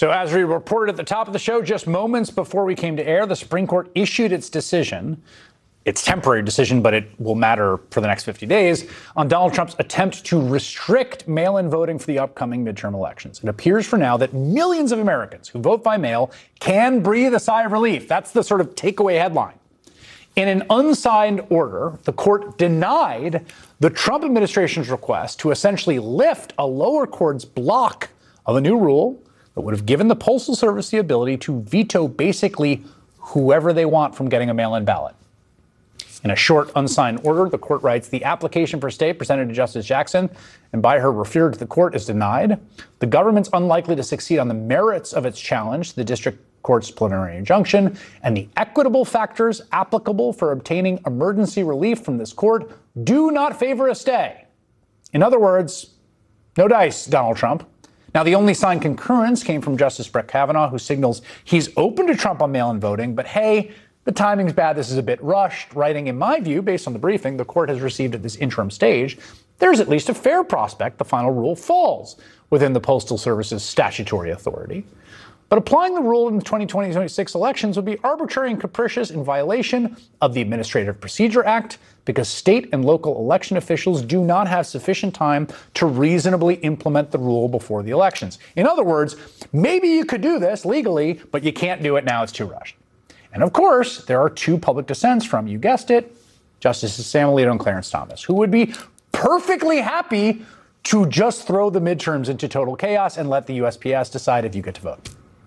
So as we reported at the top of the show, just moments before we came to air, the Supreme Court issued its decision. It's temporary decision, but it will matter for the next 50 days, on Donald Trump's attempt to restrict mail-in voting for the upcoming midterm elections. It appears for now that millions of Americans who vote by mail can breathe a sigh of relief. That's the sort of takeaway headline. In an unsigned order, the court denied the Trump administration's request to essentially lift a lower court's block of a new rule that would have given the Postal Service the ability to veto basically whoever they want from getting a mail-in ballot. In a short, unsigned order, the court writes, the application for stay presented to Justice Jackson and by her referred to the court is denied. The government's unlikely to succeed on the merits of its challenge to the district court's preliminary injunction, and the equitable factors applicable for obtaining emergency relief from this court do not favor a stay. In other words, no dice, Donald Trump. Now, the only signed concurrence came from Justice Brett Kavanaugh, who signals he's open to Trump on mail-in voting, but hey, the timing's bad. This is a bit rushed. Writing, in my view, based on the briefing the court has received at this interim stage, there's at least a fair prospect the final rule falls within the Postal Service's statutory authority. But applying the rule in the 2026 elections would be arbitrary and capricious in violation of the Administrative Procedure Act because state and local election officials do not have sufficient time to reasonably implement the rule before the elections. In other words, maybe you could do this legally, but you can't do it now. It's too rushed. And of course, there are two public dissents from, you guessed it, Justices Sam Alito and Clarence Thomas, who would be perfectly happy to just throw the midterms into total chaos and let the USPS decide if you get to vote.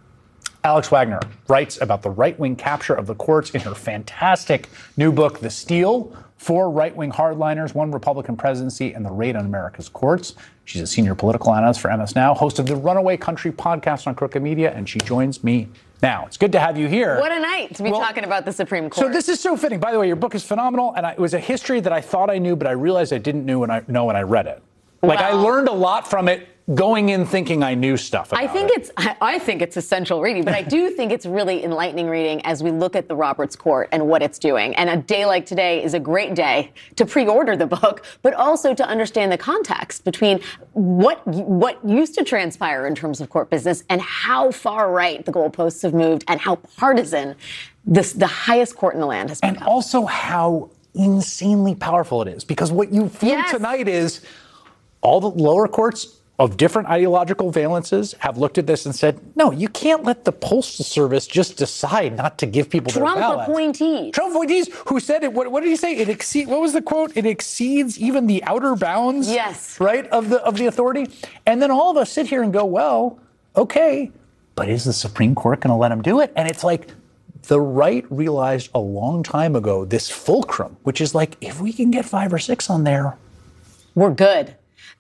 Alex Wagner writes about the right-wing capture of the courts in her fantastic new book, The Steal, Four Right-Wing Hardliners, One Republican Presidency, and the Raid on America's Courts. She's a senior political analyst for MS Now, host of the Runaway Country podcast on Crooked Media, and she joins me now. It's good to have you here. What a night to be talking about the Supreme Court. So this is so fitting. By the way, your book is phenomenal, and it was a history that I thought I knew, but I realized I didn't know when I read it. Like, I learned a lot from it going in thinking I knew stuff about it. I think it's essential reading, but I do think it's really enlightening reading as we look at the Roberts Court and what it's doing. And a day like today is a great day to pre-order the book, but also to understand the context between what used to transpire in terms of court business and how far right the goalposts have moved and how partisan the highest court in the land has become. And also how insanely powerful it is, because what you feel tonight is all the lower courts of different ideological valences have looked at this and said, no, you can't let the Postal Service just decide not to give people their ballots. Trump appointees who said it. What did he say? What was the quote? It exceeds even the outer bounds, right, of the authority. And then all of us sit here and go, well, okay, but is the Supreme Court going to let him do it? And it's like the right realized a long time ago this fulcrum, which is like, if we can get 5 or 6 on there, we're good.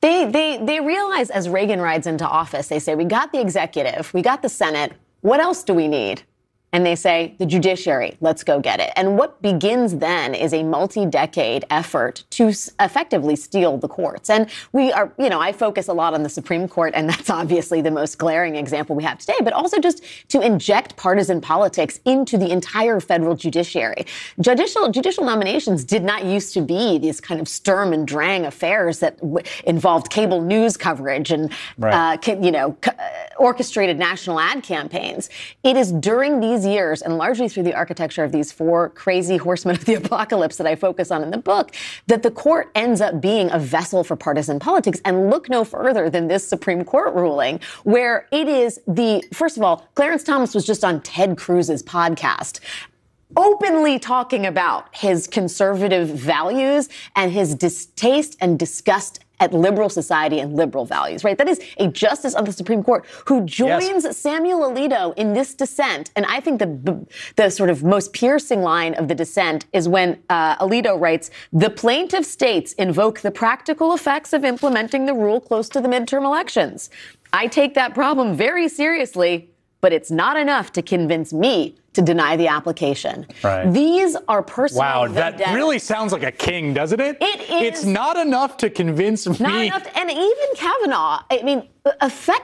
They realize as Reagan rides into office, they say, we got the executive, we got the Senate, what else do we need? And they say, the judiciary, let's go get it. And what begins then is a multi-decade effort to effectively steal the courts. And we are, I focus a lot on the Supreme Court, and that's obviously the most glaring example we have today, but also just to inject partisan politics into the entire federal judiciary. Judicial nominations did not used to be these kind of Sturm and Drang affairs that involved cable news coverage and, orchestrated national ad campaigns. It is during these years, and largely through the architecture of these 4 crazy horsemen of the apocalypse that I focus on in the book, that the court ends up being a vessel for partisan politics. And look no further than this Supreme Court ruling, where it is first of all, Clarence Thomas was just on Ted Cruz's podcast, openly talking about his conservative values and his distaste and disgust at liberal society and liberal values, right? That is a justice of the Supreme Court who joins Samuel Alito in this dissent. And I think the sort of most piercing line of the dissent is when Alito writes, the plaintiff states invoke the practical effects of implementing the rule close to the midterm elections. I take that problem very seriously, but it's not enough to convince me to deny the application. Right. These are personal Wow, that really sounds like a king, doesn't it? It is. It's not enough to convince me. Not enough. And even Kavanaugh, I mean,